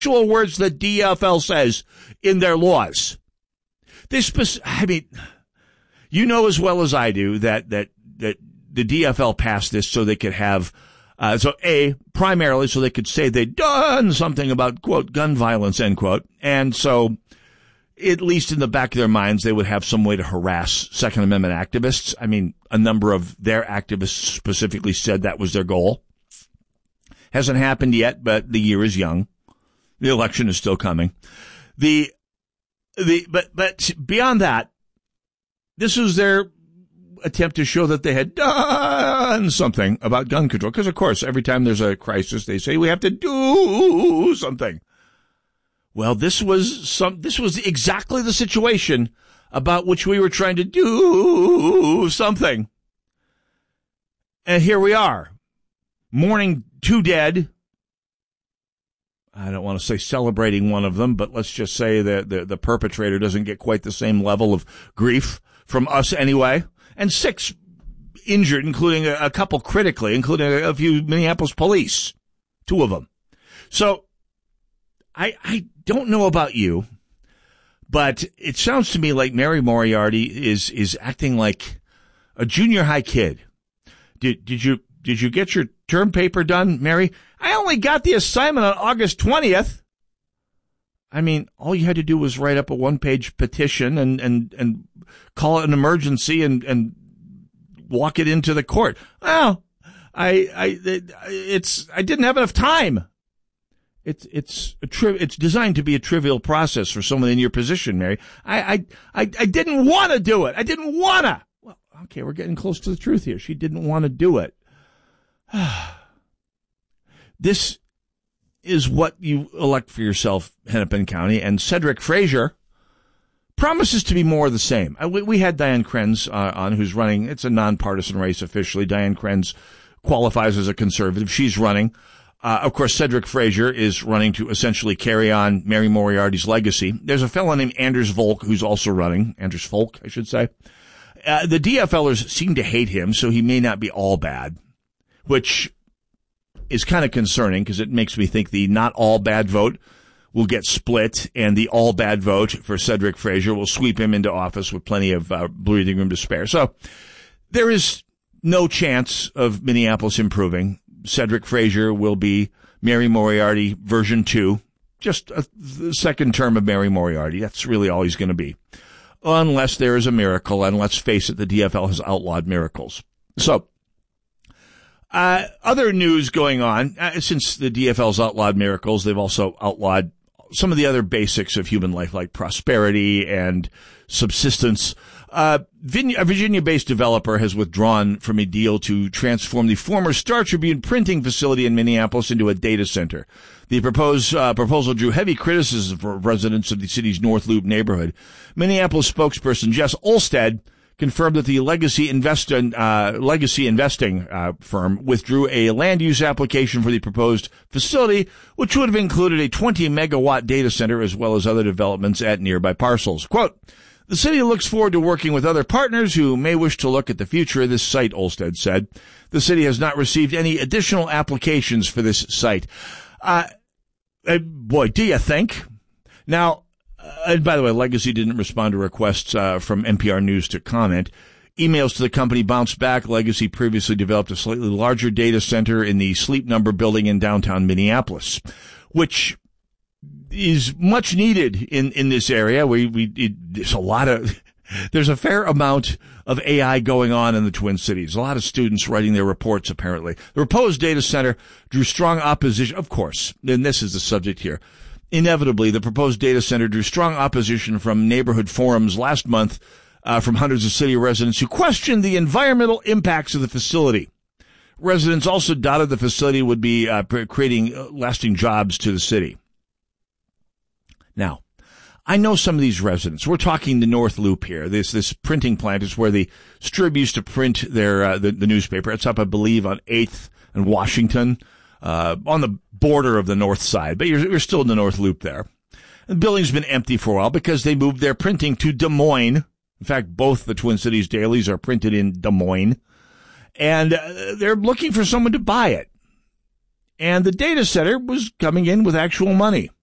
actual words that DFL says in their laws. You know as well as I do that the DFL passed this so they could have, primarily so they could say they'd done something about, quote, gun violence, end quote. And so, at least in the back of their minds, they would have some way to harass Second Amendment activists. I mean, a number of their activists specifically said that was their goal. Hasn't happened yet, but the year is young. The election is still coming. But beyond that, this was their attempt to show that they had done something about gun control. Because, of course, every time there's a crisis, they say we have to do something. Well, this was exactly the situation about which we were trying to do something. And here we are, mourning two dead. I don't want to say celebrating one of them, but let's just say that the perpetrator doesn't get quite the same level of grief from us anyway. And 6 injured, including a couple critically, including a few Minneapolis police, 2 of them. So I don't know about you, but it sounds to me like Mary Moriarty is acting like a junior high kid. Did you get your term paper done, Mary? I only got the assignment on August 20th. I mean, all you had to do was write up a 1-page petition and call it an emergency and walk it into the court. Well, I didn't have enough time. It's designed to be a trivial process for someone in your position, Mary. I didn't want to do it. I didn't want to. Well, okay, we're getting close to the truth here. She didn't want to do it. This is what you elect for yourself, Hennepin County, and Cedric Frazier promises to be more of the same. We had Diane Krenz on, who's running. It's a nonpartisan race officially. Diane Krenz qualifies as a conservative. She's running. Of course, Cedric Frazier is running to essentially carry on Mary Moriarty's legacy. There's a fellow named Anders Volk who's also running. Anders Folk, I should say. The DFLers seem to hate him, so he may not be all bad, which is kind of concerning because it makes me think the not all bad vote will get split and the all bad vote for Cedric Frazier will sweep him into office with plenty of breathing room to spare. So there is no chance of Minneapolis improving. Cedric Frazier will be Mary Moriarty version 2, just the second term of Mary Moriarty. That's really all he's going to be, unless there is a miracle. And let's face it, the DFL has outlawed miracles. So other news going on, since the DFL's outlawed miracles, they've also outlawed some of the other basics of human life, like prosperity and subsistence. A Virginia-based developer has withdrawn from a deal to transform the former Star Tribune printing facility in Minneapolis into a data center. The proposal drew heavy criticism from residents of the city's North Loop neighborhood. Minneapolis spokesperson Jess Olstead confirmed that the legacy investing firm withdrew a land use application for the proposed facility, which would have included a 20-megawatt data center as well as other developments at nearby parcels. Quote, "The city looks forward to working with other partners who may wish to look at the future of this site," Olstead said. The city has not received any additional applications for this site. Boy, do you think? Now, and by the way, Legacy didn't respond to requests from NPR News to comment. Emails to the company bounced back. Legacy previously developed a slightly larger data center in the Sleep Number building in downtown Minneapolis, which is much needed in this area. There's a fair amount of AI going on in the Twin Cities. A lot of students writing their reports, apparently. The proposed data center drew strong opposition, of course, and this is the subject here. Inevitably, the proposed data center drew strong opposition from neighborhood forums last month from hundreds of city residents who questioned the environmental impacts of the facility. Residents also doubted the facility would be creating lasting jobs to the city. Now, I know some of these residents. We're talking the North Loop here. This printing plant is where the Strib used to print their the newspaper. It's up, I believe, on 8th and Washington, on the border of the north side. But you're still in the North Loop there. The building's been empty for a while because they moved their printing to Des Moines. In fact, both the Twin Cities dailies are printed in Des Moines. And they're looking for someone to buy it. And the data center was coming in with actual money.